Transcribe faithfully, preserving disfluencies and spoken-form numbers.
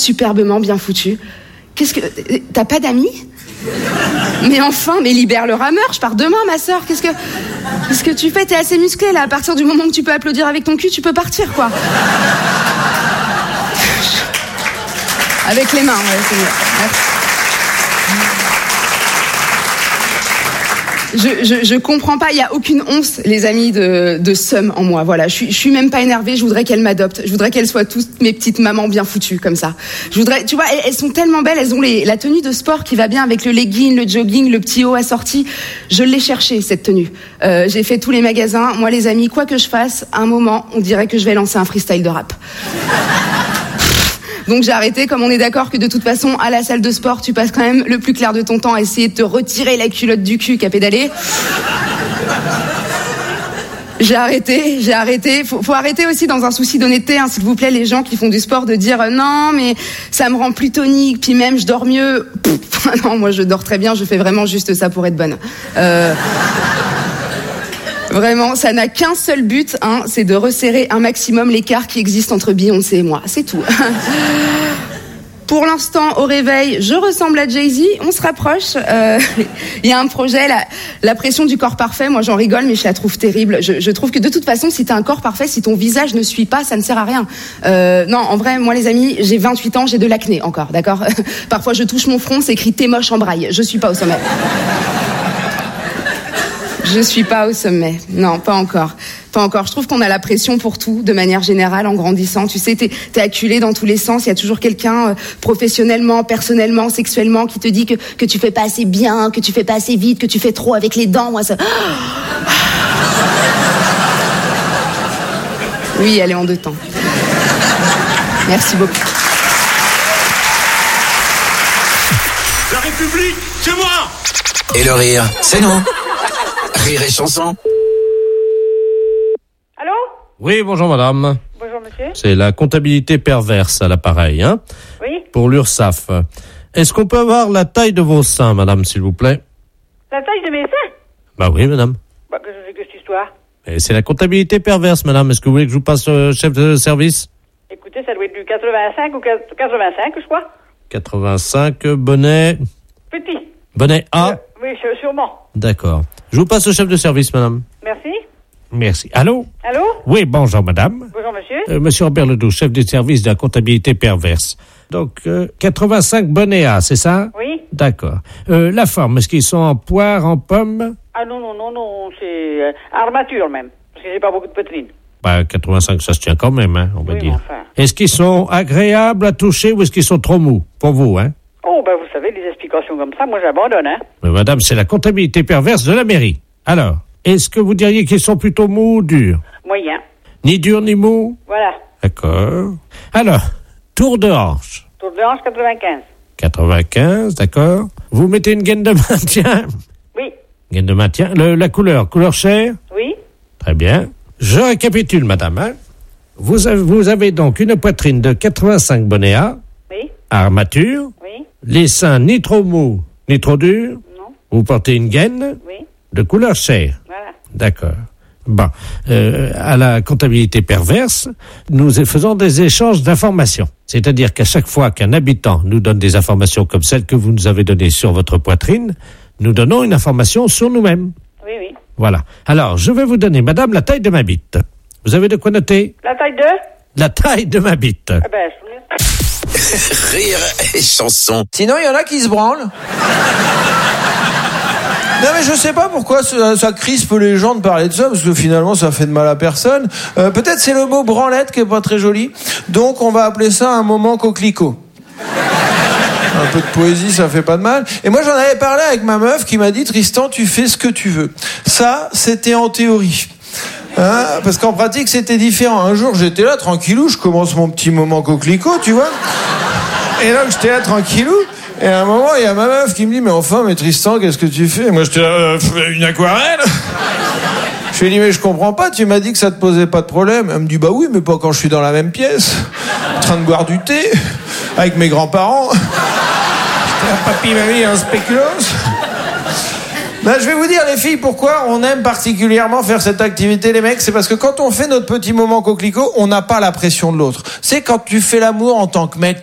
superbement bien foutu. Qu'est-ce que... T'as pas d'amis ? Mais enfin, mais libère le rameur, je pars demain, ma sœur. Qu'est-ce que... Qu'est-ce que tu fais ? T'es assez musclée, là. À partir du moment que tu peux applaudir avec ton cul, tu peux partir, quoi. Avec les mains, ouais, c'est mieux. Merci. Je, je, je comprends pas, il y a aucune once, les amis, de, de seum en moi. Voilà, je suis, je suis même pas énervée. Je voudrais qu'elles m'adoptent. Je voudrais qu'elles soient toutes mes petites mamans bien foutues comme ça. Je voudrais, tu vois, elles, elles sont tellement belles. Elles ont les, la tenue de sport qui va bien avec le legging, le jogging, le petit haut assorti. Je l'ai cherché cette tenue. Euh, j'ai fait tous les magasins. Moi, les amis, quoi que je fasse, à un moment, on dirait que je vais lancer un freestyle de rap. Donc j'ai arrêté, comme on est d'accord que de toute façon, à la salle de sport, tu passes quand même le plus clair de ton temps à essayer de te retirer la culotte du cul qu'à pédaler. J'ai arrêté, j'ai arrêté. Faut, faut arrêter aussi dans un souci d'honnêteté, hein, s'il vous plaît, les gens qui font du sport, de dire euh, non, mais ça me rend plus tonique, puis même je dors mieux. Pff, non, moi je dors très bien, je fais vraiment juste ça pour être bonne. Euh... Vraiment, ça n'a qu'un seul but, hein, c'est de resserrer un maximum l'écart qui existe entre Beyoncé et moi. C'est tout. Pour l'instant, au réveil, je ressemble à Jay-Z, on se rapproche. Euh, il y a un projet, la, la pression du corps parfait, moi j'en rigole, mais je la trouve terrible. Je, je trouve que de toute façon, si t'as un corps parfait, si ton visage ne suit pas, ça ne sert à rien. Euh, non, en vrai, moi les amis, j'ai vingt-huit ans, j'ai de l'acné encore, d'accord ? Parfois je touche mon front, c'est écrit « T'es moche » en braille, je suis pas au sommet. Je suis pas au sommet. Non, pas encore. Pas encore. Je trouve qu'on a la pression pour tout, de manière générale, en grandissant. Tu sais, t'es, t'es acculé dans tous les sens. Il y a toujours quelqu'un, euh, professionnellement, personnellement, sexuellement, qui te dit que, que tu fais pas assez bien, que tu fais pas assez vite, que tu fais trop avec les dents. Moi, ça... Oui, elle est en deux temps. Merci beaucoup. La République, c'est moi! Et le rire, c'est nous. Rire et chanson. Allô ? Oui, bonjour madame. Bonjour monsieur. C'est la comptabilité perverse à l'appareil, hein ? Oui. Pour l'URSSAF. Est-ce qu'on peut avoir la taille de vos seins, madame, s'il vous plaît ? La taille de mes seins ? Bah oui, madame. Bah, que je sais que cette histoire. Et c'est la comptabilité perverse, madame. Est-ce que vous voulez que je vous passe euh, chef de service ? Écoutez, ça doit être du quatre-vingt-cinq ou quatre-vingt-cinq, je crois. quatre-vingt-cinq, bonnet... Petit. Bonnet A ? Euh, oui, sûrement. D'accord. Je vous passe au chef de service, madame. Merci. Merci. Allô ? Allô ? Oui, bonjour, madame. Bonjour monsieur. Euh, monsieur Robert Ledoux, chef du service de la comptabilité perverse. Donc, euh, quatre-vingt-cinq bonnets A, c'est ça ? Oui. D'accord. Euh, la forme, est-ce qu'ils sont en poire, en pomme ? Ah non, non, non, non, c'est euh, armature même. Parce que j'ai pas beaucoup de poitrine. Bah, quatre-vingt-cinq, ça se tient quand même, hein, on va Oui, dire. enfin. Est-ce qu'ils sont agréables à toucher ou est-ce qu'ils sont trop mous pour vous, hein? Oh, ben vous savez, les explications comme ça, moi j'abandonne, hein. Mais madame, c'est la comptabilité perverse de la mairie. Alors, est-ce que vous diriez qu'ils sont plutôt mous ou durs? Moyen. Ni durs ni mous? Voilà. D'accord. Alors, tour de hanche. Tour de hanche, quatre-vingt-quinze. quatre-vingt-quinze, d'accord. Vous mettez une gaine de maintien? Oui. Gaine de maintien. Le, la couleur, couleur chair? Oui. Très bien. Je récapitule, madame, hein. Vous avez, vous avez donc une poitrine de quatre-vingt-cinq bonnets A. Oui. Armature. Oui. Les seins ni trop mous, ni trop durs. Non. Vous portez une gaine. Oui. De couleur chair. Voilà. D'accord. Bon. Euh, à la comptabilité perverse, nous faisons des échanges d'informations. C'est-à-dire qu'à chaque fois qu'un habitant nous donne des informations comme celles que vous nous avez données sur votre poitrine, nous donnons une information sur nous-mêmes. Oui, oui. Voilà. Alors, je vais vous donner, madame, la taille de ma bite. Vous avez de quoi noter? La taille de? La taille de ma bite. Eh ben, je... Rire et chanson. Sinon, il y en a qui se branlent. Non mais je sais pas pourquoi ça, ça crispe les gens de parler de ça, parce que finalement ça fait de mal à personne. Euh, peut-être c'est le mot branlette qui est pas très joli, donc on va appeler ça un moment coquelicot. Un peu de poésie, ça fait pas de mal. Et moi j'en avais parlé avec ma meuf qui m'a dit: Tristan, tu fais ce que tu veux. Ça, c'était en théorie. Hein, parce qu'en pratique c'était différent. Un jour j'étais là tranquillou, je commence mon petit moment coquelicot, tu vois. Et là j'étais là tranquillou. Et à un moment, il y a ma meuf qui me dit: mais enfin, mais Tristan, qu'est-ce que tu fais? Et moi, j'étais là, euh, une aquarelle. Je lui ai dit: mais je comprends pas, tu m'as dit que ça te posait pas de problème. Elle me dit: bah oui, mais pas quand je suis dans la même pièce, en train de boire du thé, avec mes grands-parents. J'étais là, papy, mamie, un spéculoos. Ben, je vais vous dire, les filles, pourquoi on aime particulièrement faire cette activité, les mecs. C'est parce que quand on fait notre petit moment coquelicot, on n'a pas la pression de l'autre. C'est quand tu fais l'amour en tant que mec,